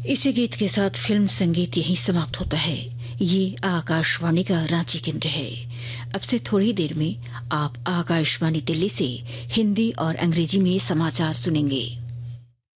इसी गीत के साथ फिल्म संगीत यहीं समाप्त होता है। ये आकाशवाणी का रांची केंद्र है। अब से थोड़ी देर में आप आकाशवाणी दिल्ली से हिंदी और अंग्रेजी में समाचार सुनेंगे।